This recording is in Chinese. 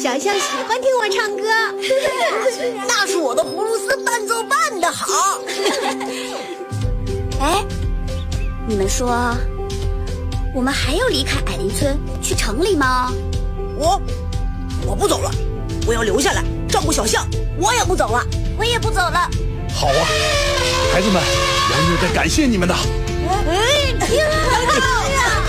小象喜欢听我唱歌。 那是我的葫芦丝伴奏伴得好。 哎，你们说，我们还要离开矮林村去城里吗？ 我不走了，我要留下来照顾小象。我也不走了， 我也不走了。 好啊，孩子们，杨妞在感谢你们呢。 哎，天啊！